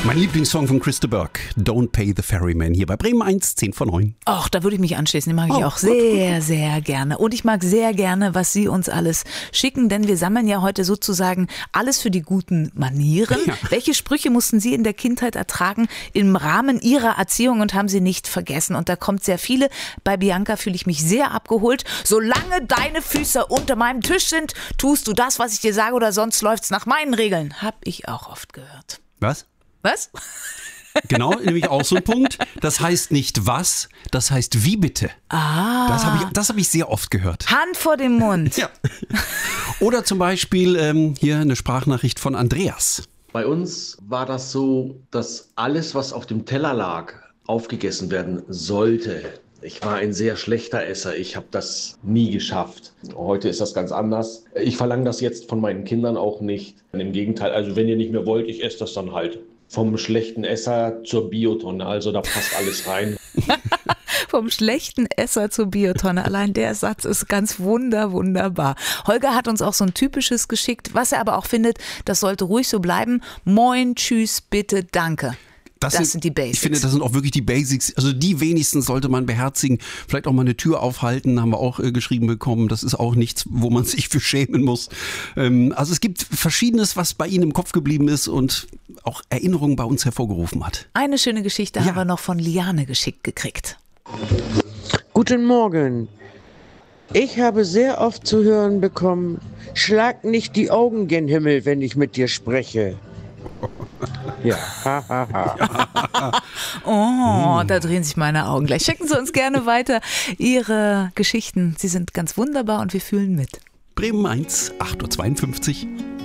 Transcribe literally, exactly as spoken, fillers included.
Mein Lieblingssong von Chris de Burgh, Don't Pay the Ferryman, hier bei Bremen eins, zehn vor neun. Ach, da würde ich mich anschließen, den mag ich Oh, auch gut, sehr, gut. sehr gerne. Und ich mag sehr gerne, was Sie uns alles schicken, denn wir sammeln ja heute sozusagen alles für die guten Manieren. Ja. Welche Sprüche mussten Sie in der Kindheit ertragen im Rahmen Ihrer Erziehung und haben Sie nicht vergessen? Und da kommt sehr viele. Bei Bianca fühle ich mich sehr abgeholt. Solange deine Füße unter meinem Tisch sind, tust du das, was ich dir sage, oder sonst läuft's nach meinen Regeln. Hab ich auch oft gehört. Was? Was? Genau, nämlich auch so ein Punkt. Das heißt nicht was, das heißt wie bitte. Ah. Das habe ich, das hab ich sehr oft gehört. Hand vor dem Mund. Ja. Oder zum Beispiel ähm, hier eine Sprachnachricht von Andreas. Bei uns war das so, dass alles, was auf dem Teller lag, aufgegessen werden sollte. Ich war ein sehr schlechter Esser. Ich habe das nie geschafft. Heute ist das ganz anders. Ich verlange das jetzt von meinen Kindern auch nicht. Im Gegenteil, also wenn ihr nicht mehr wollt, ich esse das dann halt. Vom schlechten Esser zur Biotonne, also da passt alles rein. Vom schlechten Esser zur Biotonne. Allein der Satz ist ganz wunder, wunderbar. Holger hat uns auch so ein typisches geschickt, was er aber auch findet, das sollte ruhig so bleiben. Moin, tschüss, bitte, danke. Das, das sind, sind die Basics. Ich finde, das sind auch wirklich die Basics. Also die wenigsten sollte man beherzigen. Vielleicht auch mal eine Tür aufhalten, haben wir auch äh, geschrieben bekommen. Das ist auch nichts, wo man sich für schämen muss. Ähm, also es gibt Verschiedenes, was bei Ihnen im Kopf geblieben ist und auch Erinnerungen bei uns hervorgerufen hat. Eine schöne Geschichte Ja. haben wir noch von Liane geschickt gekriegt. Guten Morgen. Ich habe sehr oft zu hören bekommen, schlag nicht die Augen gen Himmel, wenn ich mit dir spreche. Ja, ha, ha, ha. Oh, da drehen sich meine Augen gleich. Schicken Sie uns gerne weiter Ihre Geschichten. Sie sind ganz wunderbar und wir fühlen mit. Bremen eins, acht Uhr zweiundfünfzig.